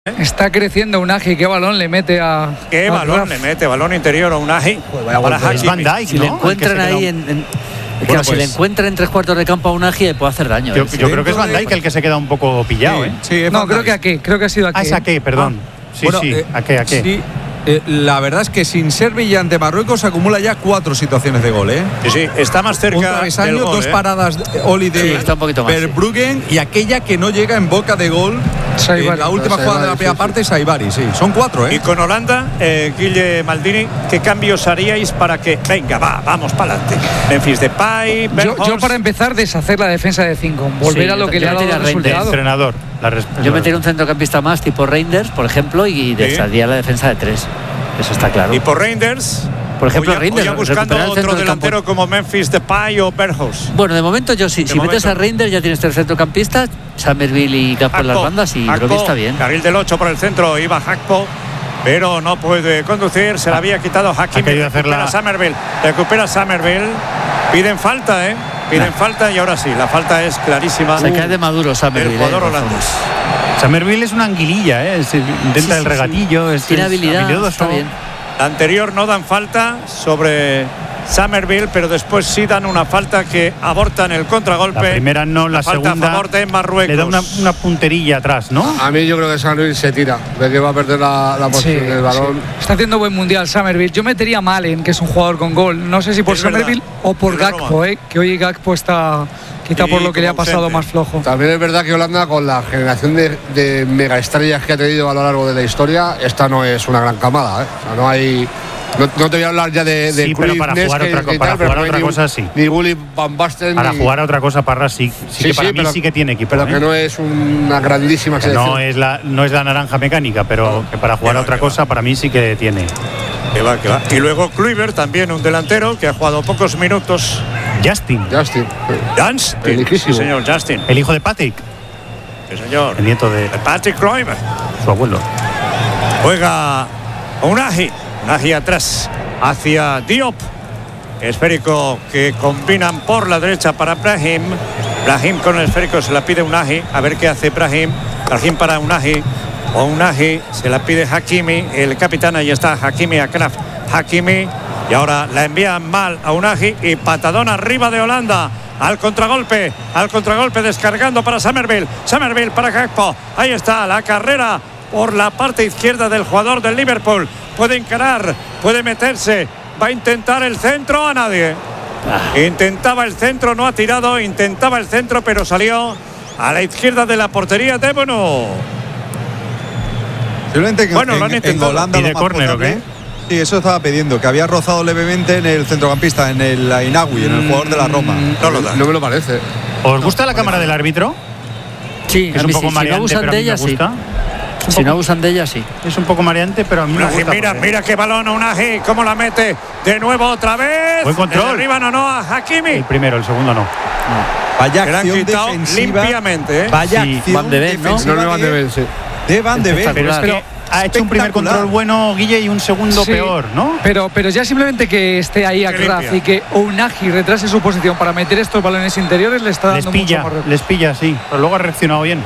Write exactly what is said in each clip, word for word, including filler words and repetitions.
Está creciendo Unai, qué balón le mete a... Qué a balón Raf. le mete, balón interior a Unai. Para es Van Dijk, si ¿no? le encuentran ahí en... en bueno, claro, pues, si le encuentran en tres cuartos de campo a Unai, le puede hacer daño. Yo, ¿eh? yo creo que es Van Dijk el que se queda un poco pillado, sí, ¿eh? Sí, es No, Van creo Dijk. que aquí, creo que ha sido aquí. Ah, es aquí, perdón. Sí, bueno, sí, eh, ¿a qué, a qué? Sí, eh, la verdad es que sin Serbia ante Marruecos acumula ya cuatro situaciones de gol, ¿eh? Sí, sí, está más Un cerca travesaño, del gol, dos ¿eh? paradas de Oli de Sí, está un poquito más, Verbruggen y aquella que no llega en boca de gol. Saibari. En la última Saibari, jugada de la primera sí, parte, Saibari, sí. Son cuatro, ¿eh? Y con Holanda, eh, Guille Maldini, ¿qué cambios haríais para que, venga, va, vamos para adelante? Memphis Depay, Yo, Berghuis. yo para empezar, deshacer la defensa de cinco, volver Sí, a lo yo- que yo le ha dado metería el a Reinders. resultado. Entrenador. La res- Yo metería un centrocampista más tipo Reinders, por ejemplo, y desharía la defensa de tres. Eso está claro. Y por Reinders, Por ejemplo, o ya, Reinders, o ya buscando recuperar el centro otro del delantero campo. como Memphis Depay o Berghuis. Bueno, de momento yo sí. De Si metes momento. a Reinders ya tienes tres centrocampistas, Summerville y Gakpo en las Gakpo, bandas y Gakpo, creo que está bien. Carril del ocho por el centro, iba Gakpo, pero no puede conducir, se la había quitado Hakimi. Ha querido hacer Recupera la- Summerville, recupera Summerville, piden falta, ¿eh? Piden falta y ahora sí, la falta es clarísima. Se cae de maduro El Summerville. jugador eh, holandés. Summerville es una anguililla, ¿eh? Es- intenta Sí, sí, el sí. regatillo. Es, Tiene es habilidad, habilidoso. está bien. La anterior no dan falta sobre Summerville, pero después sí dan una falta que abortan el contragolpe. La primera no, la, falta segunda a favor de Marruecos. le da una, una punterilla atrás, ¿no? A mí yo creo que San Luis se tira, ve que va a perder la, la Sí, posición del balón. sí. Está haciendo buen mundial Summerville. Yo metería a Malen, que es un jugador con gol. No sé si por Es verdad. Summerville o por Es la Gakpo, Roma. eh, que hoy Gakpo está quizá Sí, por lo que le ha como pasado ausente. más flojo. También es verdad que Holanda, con la generación de, de megaestrellas que ha tenido a lo largo de la historia, esta no es una gran camada, ¿eh? O sea, no hay. No, no te voy a hablar ya de, de Sí, pero Cruyff, para Neske jugar otra y co- tal, para pero jugar no hay otra ni un- cosa, sí. Ni Gulli Van Basten. Para ni- jugar a otra cosa, Parra sí, sí, Sí, que para sí, mí pero- sí que tiene equipo. Pero ¿eh? que no es una grandísima Que selección. no es la no es la naranja mecánica, pero que para jugar que a va, otra que va. cosa para mí sí que tiene. Que va, que va. Y luego Kluivert, también un delantero que ha jugado pocos minutos. Justin, Justin. Justin. El Sí, hijísimo. señor, Justin. el hijo de Patrick, Sí, señor. el nieto de Patrick Kluivert. su abuelo. Juega Unai. Unai atrás hacia Diop. Esférico que combinan por la derecha para Brahim. Brahim con el esférico se la pide Unai. A ver qué hace Brahim. Brahim para Unai. O Unai se la pide Hakimi. El capitán, ahí está Hakimi Akraf. Hakimi. Y ahora la envían mal a Unai. Y patadón arriba de Holanda. Al contragolpe. Al contragolpe descargando para Summerville. Summerville para Gakpo. Ahí está la carrera por la parte izquierda del jugador del Liverpool. Puede encarar. Puede meterse. Va a intentar el centro a nadie. Intentaba el centro, no ha tirado. Intentaba el centro, pero salió a la izquierda de la portería de Bono. Simplemente que Bueno, en, lo han en intentado. Holanda ¿Y lo de más córner o potable- qué? Sí, eso estaba pidiendo, que había rozado levemente en el centrocampista, en el Inagui, en el jugador de la Roma. No lo da. No me lo parece. ¿Os gusta la cámara del árbitro? Sí, Que es a un mí poco sí. Si no mareante, abusan pero a de mí me ella, sí. gusta. Si no abusan de ella, sí. Es un poco mareante, pero a mí me Unai, gusta. mira, porque- mira qué balón a Unai, cómo la mete de nuevo otra vez. Buen control. Desde arriba no, no, a Hakimi. El primero, el segundo no. Vaya Que le han acción quitado defensiva. limpiamente, ¿eh? Vaya Sí, acción Van de Ven, ¿no? defensiva No le van que- de ver, sí. de Van de Ven. Espectacular. Pero es que ha hecho un primer Espectacular. control bueno Guille y un segundo Sí. peor, ¿no? Pero, pero ya simplemente que esté ahí a Que Kraf limpia. y que Unai retrase su posición para meter estos balones interiores le está Les dando pilla, mucho más les pilla, sí. Pero luego ha reaccionado bien.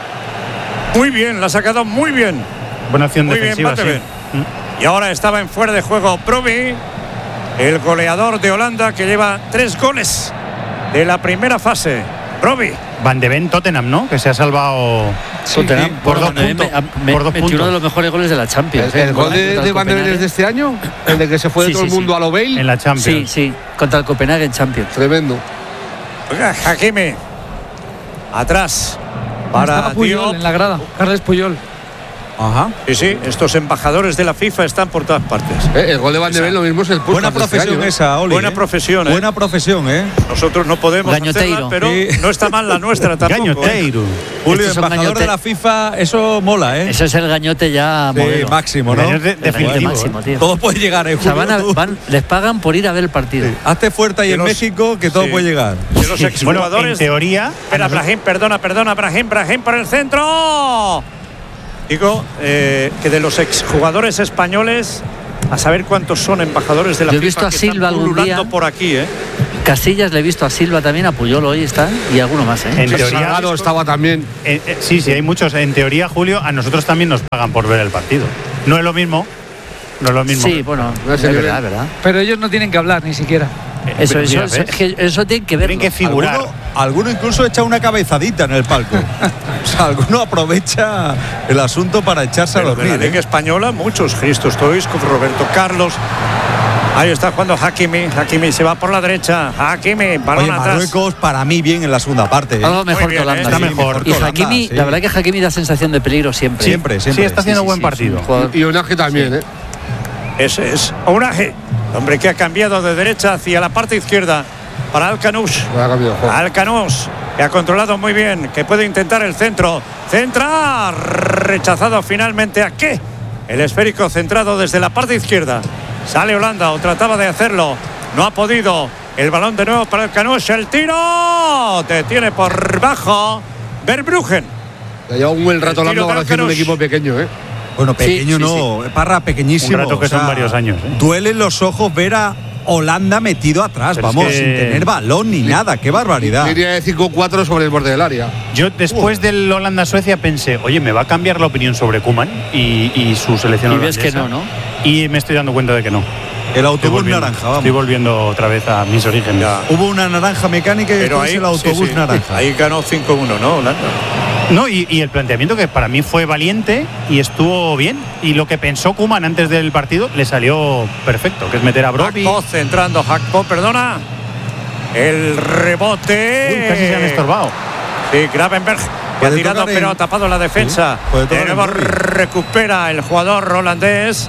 Muy bien, la ha sacado muy bien. Buena acción Muy bien, defensiva, Van de sí. Ven. Y ahora estaba en fuera de juego Brobbey, el goleador de Holanda que lleva tres goles de la primera fase. Brobbey. Van de Ven, Tottenham, ¿no? Que se ha salvado Tottenham, por dos Van de Ven puntos. me- me- por dos metió uno de puntos los mejores goles de la Champions. El, ¿eh? el gol de, Contra de el Van de Ven Copenhague. es de este año, el de que se fue de Sí, todo sí, el mundo sí. a lo Bale. en la Champions. Sí, sí. Contra el Copenhague en Champions. Tremendo. Oiga, Hakimi. Atrás. Estaba Para Puyol Diop. en la grada, Carles Puyol. Ajá. Sí, sí, estos embajadores de la FIFA están por todas partes. Eh, el gol de Van de Ven lo mismo es el Puskas Buena de este profesión año, ¿eh? esa, Oli. Buena ¿eh? profesión, ¿eh? Buena profesión, ¿eh? Nosotros no podemos Gañoteiro. hacerla, pero Sí. no está mal la nuestra tampoco. ¿eh? Gañoteiro. Julio, Estos son embajador gañote- de la FIFA, eso mola, ¿eh? Eso es el gañote ya Sí, modelo. máximo, ¿no? Gañote El gañote definitivo. máximo, tío. Todo puede llegar, ¿eh? O sea, Julio, van a- tú. van- les pagan por ir a ver el partido. Hazte fuerte ahí De en los- México, que todo sí. puede llegar. De los Bueno, en exjugadores. teoría, Espera, Brahim, perdona, perdona, Brahim, Brahim para el centro. Digo eh, que de los exjugadores españoles, a saber cuántos son embajadores de la Yo he FIFA visto a que Silva están algún pululando día. por aquí, ¿eh? Casillas le he visto, a Silva también, a Puyol hoy están y alguno más, ¿eh? En teoría Salgado estaba también. Eh, eh, sí, sí, hay muchos. En teoría, Julio, a nosotros también nos pagan por ver el partido. No es lo mismo. No es lo mismo. Sí, bueno, No es sé, verdad, es verdad. Pero ellos no tienen que hablar ni siquiera. Eh, Eso, pero eso, mira, eso, ¿ves? es que eso tiene que ver. Tienen que figurar. Alguno, alguno incluso echa una cabezadita en el palco. O sea, alguno aprovecha el asunto para echarse Pero a de la dormir. Liga ¿eh? Española, muchos. Christos Stoichkov, Roberto Carlos. Ahí está jugando Hakimi. Hakimi se va por la derecha. Hakimi, balón Oye, atrás. Marruecos para mí bien en la segunda parte. ¿eh? Algo mejor Muy bien, que Holanda. ¿eh? Está sí. mejor. Y Holanda, Hakimi, sí. la verdad que Hakimi da sensación de peligro siempre. Siempre, siempre. Sí, está haciendo Sí, buen sí, partido. es un jugador- Y Unagi también, ¿eh? Ese es Ounahi, hombre que ha cambiado de derecha hacia la parte izquierda para Alcanús. Ha cambiado de juego. Alcanús, que ha controlado muy bien, que puede intentar el centro. Centra, rechazado finalmente. ¿A qué? El esférico centrado desde la parte izquierda. Sale Holanda o trataba de hacerlo. No ha podido. El balón de nuevo para Alcanús. El tiro. Detiene por bajo Verbruggen. Ya lleva un buen rato El tiro hablando ahora de haciendo un Alcaraz. equipo pequeño, ¿eh? Bueno, pequeño Sí, sí, no, Parra pequeñísimo. Un rato que son varios años, ¿eh? Duelen los ojos ver a Holanda metido atrás, Pero es vamos, que- sin tener balón ni nada. ¡Qué barbaridad! Línea de cinco cuatro sobre el borde del área. Yo después del Holanda-Suecia pensé, oye, me va a cambiar la opinión sobre Koeman y, y su selección Y ves que holandesa. no, ¿no? Y me estoy dando cuenta de que no. El Estoy autobús volviendo, naranja, vamos. estoy volviendo otra vez a mis orígenes. Ya. Hubo una naranja mecánica y Pero después ahí, el autobús sí, sí. naranja. Ahí ganó cinco uno, ¿no, Holanda? No, y, y el planteamiento que para mí fue valiente y estuvo bien. Y lo que pensó Koeman antes del partido le salió perfecto, que es meter a Brobbey. Hakpo centrando, Hakpo, perdona. El rebote. Uy, casi se han estorbado. Sí, Gravenberg que ha Puede tirado, tocar pero en- ha tapado la defensa. Sí, puede de tocar en nuevo Brobbey. recupera el jugador holandés.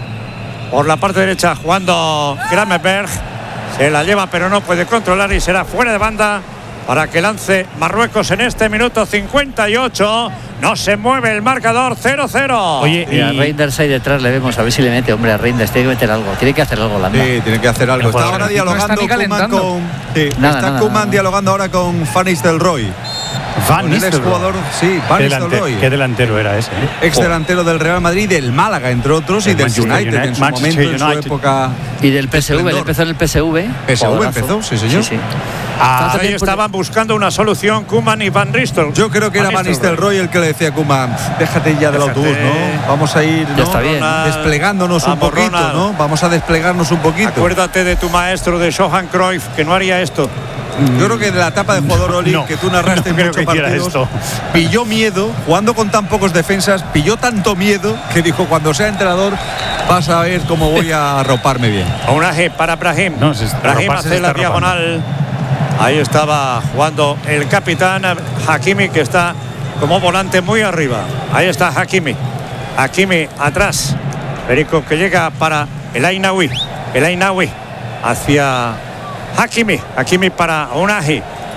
Por la parte derecha jugando Gravenberg. Se la lleva, pero no puede controlar y será fuera de banda para que lance Marruecos en este minuto cincuenta y ocho. No se mueve el marcador, cero cero. Oye, Y a y- Reinders ahí detrás le vemos, a ver si le mete, hombre, a Reinders. Tiene que meter algo, tiene que hacer algo Holanda. Sí, tiene que hacer algo. El Está jugador ahora no dialogando está ni Koeman calentando. con. Sí, Nada, está nada, Koeman nada. dialogando ahora con Van Nistelrooy. Van Con el Nistelrooy. exjugador, sí, Van Qué, delante- Nistelrooy. qué delantero era ese. ¿eh? Ex delantero del Real Madrid, del Málaga, entre otros, y Del del Manchester United, United, en su Manchester momento, en su United. época. Y del P S V, él esplendor. empezó en el P S V. P S V jugadorazo. empezó, sí, señor. Sí, sí. Ah, Está Ahí bien por- estaban buscando una solución Koeman y Van Nistelrooy. Yo creo que era Van Nistelrooy el que le decía a Koeman, déjate ya del Déjate. autobús, ¿no? Vamos a ir, Ya ¿no? está bien. Ronald, Desplegándonos un vamos, poquito, Ronald. ¿no? Vamos a desplegarnos un poquito. Acuérdate de tu maestro, de Johan Cruyff, que no haría esto. Yo creo que de la etapa de jugador Oli, no, que tú narraste no en creo muchos que hiciera partidos, esto. pilló miedo, jugando con tan pocos defensas, pilló tanto miedo que dijo, cuando sea entrenador vas a ver cómo voy a arroparme bien. Ounahi para Brahim. No, se está- Brahim arroparse hace se la está diagonal. Ahí estaba jugando el capitán Hakimi, que está como volante muy arriba. Ahí está Hakimi. Hakimi atrás. Perico que llega para el Ainaoui. El Ainaoui hacia Hakimi. Hakimi para Ounahi.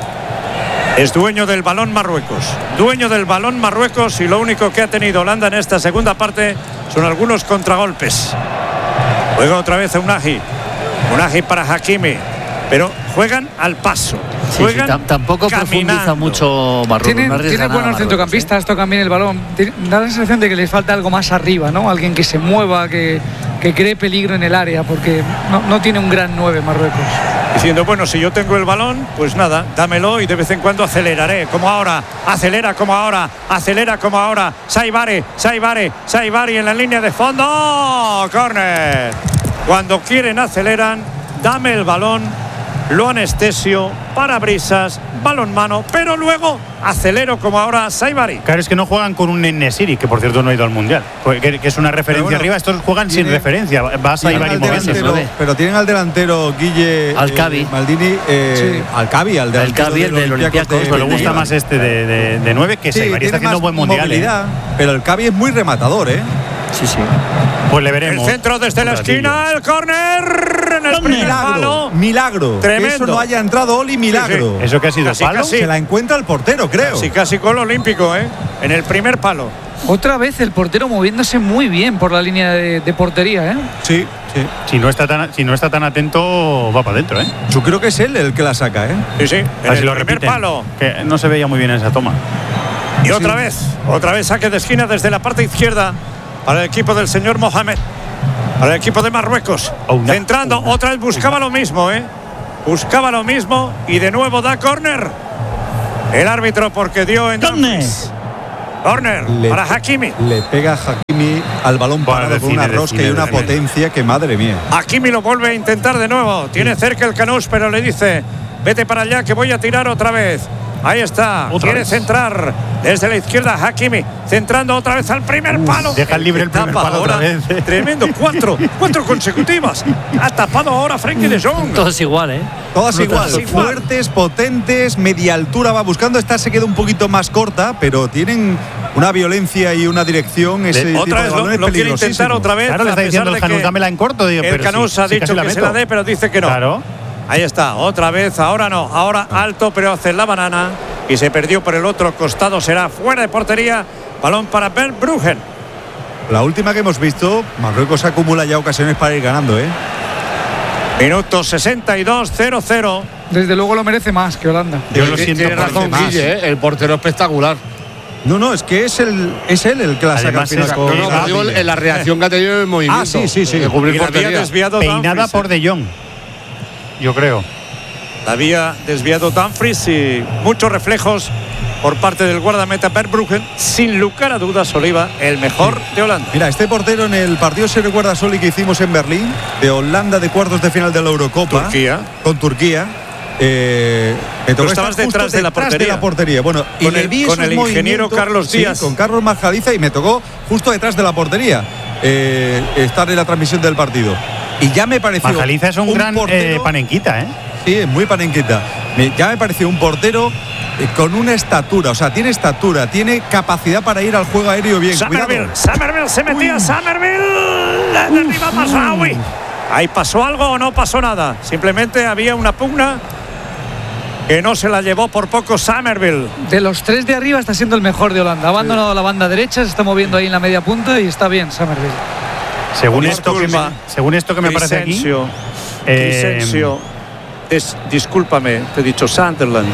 Es dueño del balón Marruecos. Dueño del balón Marruecos, y lo único que ha tenido Holanda en esta segunda parte son algunos contragolpes. Juega otra vez Ounahi. Ounahi para Hakimi. Pero juegan al paso. Sí, sí, Juegan tam- tampoco profundiza caminando. mucho Marruecos. Tienen, no arriesga tienen nada buenos Marruecos, centrocampistas, tocan bien el balón. Tiene- Da la sensación de que les falta algo más arriba, ¿no? Alguien que se mueva, que, que cree peligro en el área, porque no, no tiene un gran nueve Marruecos. Diciendo, bueno, si yo tengo el balón, pues nada, dámelo y de vez en cuando aceleraré, como ahora, acelera como ahora, acelera como ahora. Saibari, Saibari, Saibari en la línea de fondo. Córner. Cuando quieren aceleran, dame el balón, lo anestesio, parabrisas, balón mano, pero luego acelero como ahora Saibari. Claro, es que no juegan con un Nesiri, que por cierto no ha ido al Mundial, que, que es una referencia bueno, arriba. Estos juegan sin tiene- referencia. Vas a Tienen ir y al moviendo. delantero, mueve. pero tienen al delantero Guille eh, Alcabi. Maldini, eh, Alcabi, al delantero Alcabi, el del Olympiacos, de- Pero le gusta de- más este de, de, de nueve, que Sí, Saibari está tiene haciendo más buen mundial. ¿eh? movilidad, pero el Cabi es muy rematador, ¿eh? Sí, sí. Pues le El veremos. centro desde la Un ratillo. esquina, el córner en el primer Milagro, palo. milagro. Tremendo. Que eso no haya entrado Oli, milagro. ¿Eso que ha sido Casi, palo? casi. Se la encuentra el portero, creo. Casi, casi gol olímpico, ¿eh? En el primer palo. Otra vez el portero moviéndose muy bien por la línea de, de portería, ¿eh? Sí, sí. Si no está tan, si no está tan atento, va para adentro, ¿eh? Yo creo que es él el que la saca, ¿eh? Sí, sí, en A ver si el lo primer repiten. palo. Que no se veía muy bien esa toma. Y otra vez, otra vez saque de esquina desde la parte izquierda para el equipo del señor Mohamed. Para el equipo de Marruecos. Oh, no. Centrando, Oh, no. otra vez buscaba lo mismo, ¿eh? buscaba lo mismo y de nuevo da córner. El árbitro porque dio en Dumfries. Córner Le- para Hakimi. Le pega a Hakimi al balón Bueno, parado con define, una rosca define, y una define. potencia que madre mía. Hakimi lo vuelve a intentar de nuevo. Tiene cerca el Canús, pero le dice: vete para allá que voy a tirar otra vez. Ahí está. ¿Otra Quiere vez? centrar desde la izquierda Hakimi. Centrando otra vez al primer palo. deja libre el primer Tapa palo otra ahora. vez. Tremendo. Cuatro. Cuatro consecutivas. Ha tapado ahora Frenkie de Jong. Todo es igual, ¿eh? Todas igual, todas igual. fuertes, potentes, media altura va buscando. Esta se queda un poquito más corta, pero tienen una violencia y una dirección. Ese tipo Otra de vez lo, balones lo quiere intentar peligrosísimos. otra vez. Claro, le a está pesar diciendo de el Janus, que dámela en corto. Digo, El pero Canús sí, ha sí que dicho se la que se meto. la dé, pero dice que no. Claro. Ahí está, otra vez, ahora no, ahora alto, pero hace la banana y se perdió por el otro costado, será fuera de portería, balón para Bernd Bruggen. La última que hemos visto, Marruecos acumula ya ocasiones para ir ganando, ¿eh? Minuto sesenta y dos, cero cero. Desde luego lo merece más que Holanda. Yo lo Tiene- siento Tiene por razón, más. Guille, ¿eh? El portero espectacular. No, no, es que es, el, es él el que la saca al Además, final es- con No, no, pero digo, Gavi. en la reacción que ha tenido en el movimiento. Ah, sí, sí, sí. De cubrir Y la había portería. desviado Peinada Dumfries, por eh. De Jong. Yo creo. La había desviado Dumfries y muchos reflejos por parte del guardameta Bernd Bruggen. Sin lugar a dudas, Oliva, el mejor de Holanda. Mira, este portero en el partido se recuerda a Soli que hicimos en Berlín, de Holanda de cuartos de final de la Eurocopa. Turquía. Con Turquía. Eh, me tocó Tú estabas estar justo detrás de la portería. de la portería. Bueno, y Con le el- vi con esos el ingeniero movimientos- Carlos sí, Díaz. con Carlos Majaliza y me tocó justo detrás de la portería eh, estar en la transmisión del partido. Y ya me pareció. Majaliza es un, gran portero- eh, panenquita, ¿eh? Sí, es muy panenquita. Me- Ya me pareció un portero eh, con una estatura, o sea, tiene estatura, tiene capacidad para ir al juego aéreo bien. Somerville, Cuidado. Somerville se metía, Somerville, la derriba Mazraoui. Ahí pasó algo o no pasó nada. Simplemente había una pugna que no se la llevó por poco Somerville. De los tres de arriba está siendo el mejor de Holanda. Ha abandonado la banda derecha, se está moviendo ahí en la media punta y está bien Somerville. Según Disculpa. esto que me, según esto que me parece aquí. Crescencio, eh, Crescencio, des- discúlpame, te he dicho Sunderland.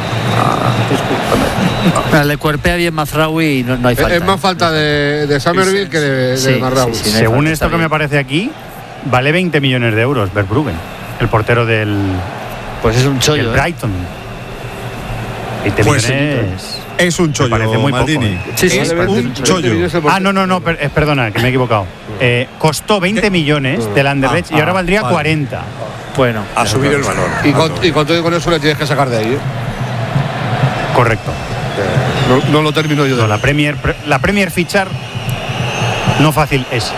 Ah, discúlpame. Le cuerpea bien Mazraoui y no, no hay falta. Es más falta de, de Somerville que de, de Sí, Marraoui. sí, sí. según falta, esto está que me bien. aparece aquí, vale veinte millones de euros Bernd Bruggen, el portero del, Pues es un del chollo, ¿eh? Brighton. veinte Pues sí. millones. Es un chollo, parece muy poco, Maldini. ¿eh? Sí, sí, es parece un un chollo. Ah, no, no, no, per- eh, perdona, que me he equivocado. Eh, costó veinte millones del Anderlecht Ah, y ahora ah, valdría vale. cuarenta. Bueno. Ha subido el valor. Y con, y con todo y con eso le tienes que sacar de ahí. ¿eh? Correcto. No, no lo termino yo de No, la Premier, pre- la Premier fichar no fácil es.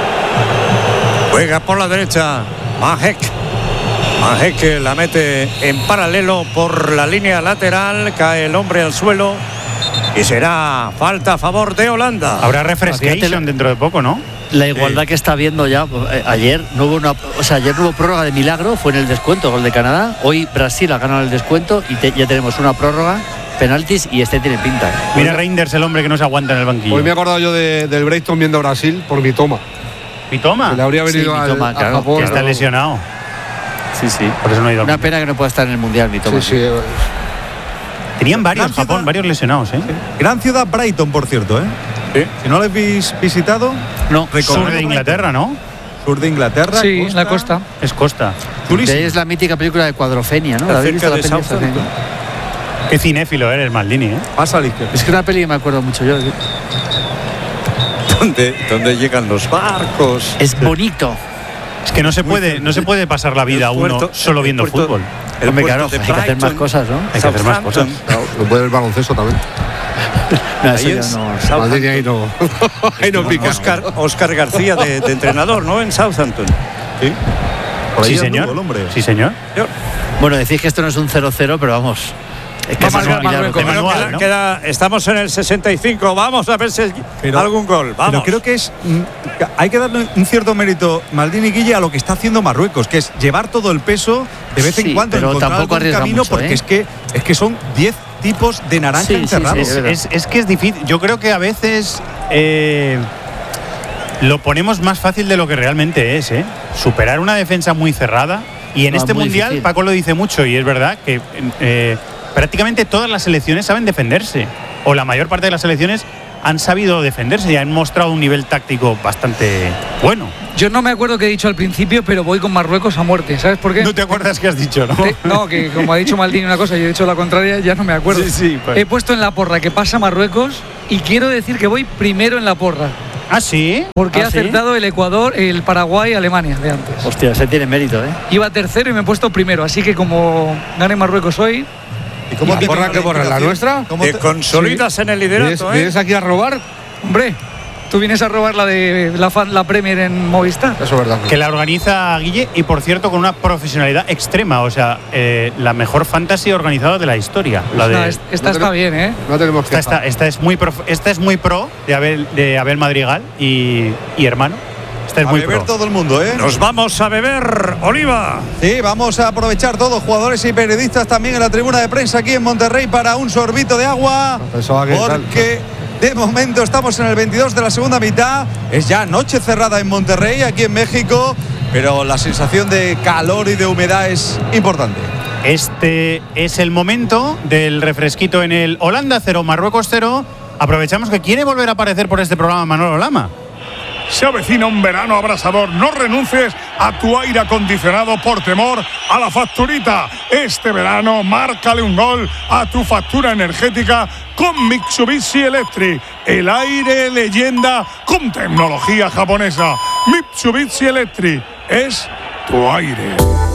Juega por la derecha Mahek. Mahek que la mete en paralelo por la línea lateral. Cae el hombre al suelo. Y será falta a favor de Holanda. Habrá Fíjate refrescation lo- dentro de poco, ¿no? La igualdad que está habiendo ya. eh, ayer no hubo una, o sea, ayer no hubo prórroga de milagro, fue en el descuento, gol de Canadá. Hoy Brasil ha ganado el descuento y te- ya tenemos una prórroga, penaltis y este tiene pinta. ¿eh? Mira Reinders, el hombre que no se aguanta en el banquillo. Hoy me he acordado yo de- del Brighton viendo a Brasil por mi toma. ¿Y toma? Que le habría venido Sí, al- Mitoma, a claro, Japón. Que está pero- lesionado. Sí, sí. Por eso no ha ido. Una pena que no pueda estar en el mundial, mi Sí, Tomás. sí. eh, Tenían varios, Gran ciudad. Japón, varios lesionados, ¿eh? Gran ciudad Brighton, por cierto, ¿eh? Sí. Si no lo habéis visitado, No, Recomiendo Sur de Inglaterra, ¿no? sur de Inglaterra. Sí, en la costa. Es costa. de Chulísimo. ahí es la mítica película de Cuadrofenia, ¿no? Está ¿La habéis visto cerca la de peli esta? Southampton. Qué cinéfilo eres, Maldini, ¿eh? Pasa a la izquierda. Es que es una peli que me acuerdo mucho yo. ¿Dónde, dónde llegan los barcos? Es bonito. Es que no se puede, no se puede pasar la vida El uno puerto- solo el viendo puerto- fútbol. El Hombre, puerto claro, de hay que hacer más Brighton, cosas, ¿no? Hay que hacer más cosas. Southampton. No puede el baloncesto también. No, eso Ahí ya es no- Southampton. Maldini ahí no. ahí no pica. Oscar, Oscar García de, de entrenador, ¿no? En Southampton. Sí. Por ahí Sí, anduvo señor. el hombre. Sí, señor. Bueno, decís que esto no es un cero cero, pero vamos. Es que Va a es marcar un milagro. Marruecos. De Bueno, manual, queda- ¿no? queda- estamos en el sesenta y cinco. Vamos a ver si hay Pero- algún gol. Vamos. Pero creo que es. mm, Hay que darle un cierto mérito, Maldini Guille, a lo que está haciendo Marruecos, que es llevar todo el peso de vez en Sí, cuando, pero encontrar tampoco algún arriesga camino, mucho, porque ¿eh? es que es que son diez tipos de naranja Sí, sí, sí, encerrados. es verdad. Es, es que es difícil. Yo creo que a veces eh, lo ponemos más fácil de lo que realmente es, ¿eh? Superar una defensa muy cerrada. Y en No, este muy mundial, difícil. Paco lo dice mucho, y es verdad que eh, prácticamente todas las selecciones saben defenderse. O la mayor parte de las selecciones han sabido defenderse y han mostrado un nivel táctico bastante bueno. Yo no me acuerdo qué he dicho al principio, pero voy con Marruecos a muerte. ¿Sabes por qué? No te acuerdas qué has dicho, ¿no? Te, no, que como ha dicho Maldini una cosa y yo he dicho la contraria, ya no me acuerdo. Sí, sí, pues. He puesto en la porra que pasa Marruecos y quiero decir que voy primero en la porra. ¿Ah, sí? Porque ¿Ah, he sí? acertado el Ecuador, el Paraguay y Alemania de antes. Hostia, ese tiene mérito, ¿eh? Iba tercero y me he puesto primero, así que como gane Marruecos hoy, ¿Y cómo ¿La te porra queda qué porra? ¿La inspiración? nuestra? ¿Cómo Te te- consolidas en el ¿Vienes, liderato, ¿eh? vienes aquí a robar? hombre, tú vienes a robar la de la, fan, la Premier en Movistar. Eso es verdad. Que la organiza Guille y, por cierto, con una profesionalidad extrema. O sea, eh, la mejor fantasy organizada de la historia. La de, No, es- esta no está tenemos- bien, ¿eh? No tenemos que esta, esta, esta es muy pro, esta es muy pro de Abel, de Abel Madrigal y, y hermano. Esta es A muy beber pro. todo el mundo, ¿eh? Nos vamos a beber, Oliva. Sí, vamos a aprovechar todos, jugadores y periodistas también en la tribuna de prensa aquí en Monterrey para un sorbito de agua. Pensaba que tal. Porque de momento estamos en el veintidós de la segunda mitad. Es ya noche cerrada en Monterrey, aquí en México. Pero la sensación de calor y de humedad es importante. Este es el momento del refresquito en el Holanda cero, Marruecos cero. Aprovechamos que quiere volver a aparecer por este programa Manolo Lama. Se avecina un verano abrasador. No renuncies a tu aire acondicionado por temor a la facturita. Este verano, márcale un gol a tu factura energética con Mitsubishi Electric. El aire leyenda con tecnología japonesa. Mitsubishi Electric es tu aire.